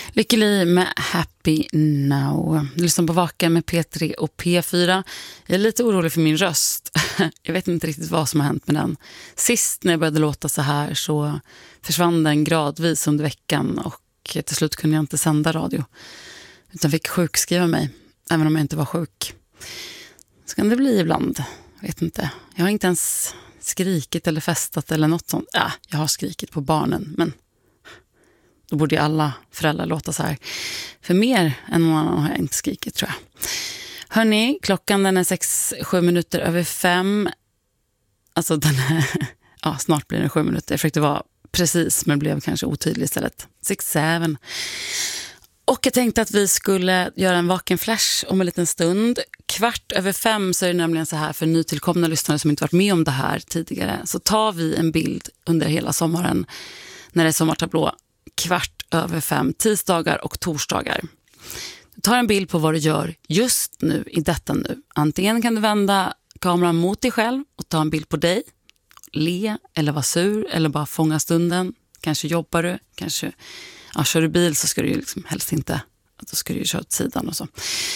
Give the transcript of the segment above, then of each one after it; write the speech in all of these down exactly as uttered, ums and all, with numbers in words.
Lykke Li med Happy Now. Lyssna på Vaken med P tre och P fyra. Jag är lite orolig för min röst. Jag vet inte riktigt vad som har hänt med den. Sist när jag började låta så här så försvann den gradvis under veckan och till slut kunde jag inte sända radio. Utan fick sjukskriva mig, även om jag inte var sjuk. Så kan det bli ibland. Jag vet inte. Jag har inte ens skrikit eller festat eller något sånt. Ja, jag har skrikit på barnen, men då borde ju alla föräldrar låta så här. För mer än någon annan har jag inte skrikit, tror jag. Hörrni, klockan den är sex, sju minuter över fem. Alltså den är, ja, snart blir den sju minuter. Jag försökte vara precis, men blev kanske otydlig istället. Sex, seven. Och jag tänkte att vi skulle göra en vaken flash om en liten stund. Kvart över fem så är det nämligen så här för nytillkomna lyssnare som inte varit med om det här tidigare. Så tar vi en bild under hela sommaren när det är sommartablå. Kvart över fem, tisdagar och torsdagar. Du tar en bild på vad du gör just nu, i detta nu. Antingen kan du vända kameran mot dig själv och ta en bild på dig. Le eller vara sur eller bara fånga stunden. Kanske jobbar du, kanske ja, kör du bil så ska du ju liksom helst inte, då ska du ju köra åt sidan och så.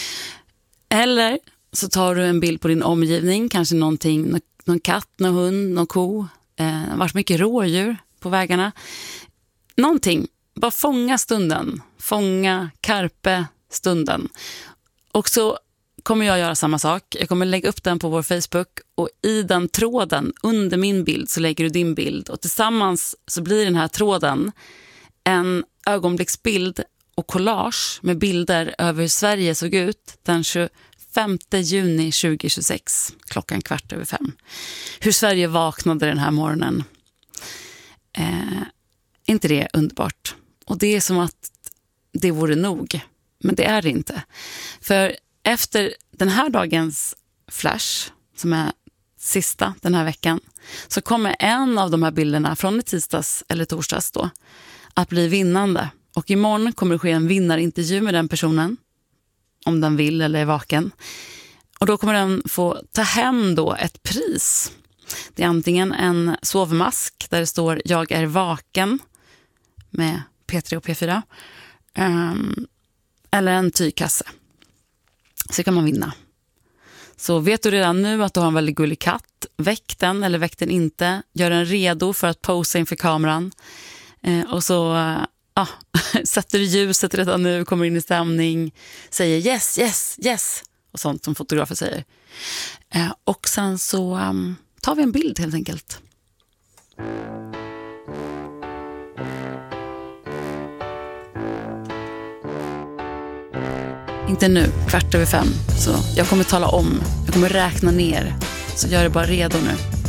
Eller så tar du en bild på din omgivning, kanske någonting, någon katt, någon hund, någon ko. Eh, varit mycket rådjur på vägarna. Någonting, bara fånga stunden. Fånga, karpe stunden. Och så kommer jag göra samma sak. Jag kommer lägga upp den på vår Facebook och i den tråden under min bild så lägger du din bild. Och tillsammans så blir den här tråden en ögonblicksbild och collage med bilder över hur Sverige såg ut den tjugofemte juni tjugohundratjugosex klockan kvart över fem. Hur Sverige vaknade den här morgonen. Eh, inte det underbart? Och det är som att det vore nog. Men det är det inte. För efter den här dagens flash, som är sista den här veckan, så kommer en av de här bilderna från i tisdags eller torsdags då att bli vinnande. Och imorgon kommer det ske en vinnarintervju med den personen, om den vill eller är vaken. Och då kommer den få ta hem då ett pris. Det är antingen en sovmask där det står "Jag är vaken" med P tre och P fyra. Um, eller en tygkasse. Så kan man vinna. Så vet du redan nu att du har en väldigt gullig katt, väck den eller väck den inte. Gör den redo för att posa inför kameran. Eh, och så eh, ah, sätter du ljuset redan nu, kommer in i stämning, säger yes, yes, yes och sånt som fotografer säger. Eh, och sen så um, tar vi en bild helt enkelt. Inte nu, kvart över fem. Så jag kommer tala om, jag kommer räkna ner. Så gör det bara redo nu.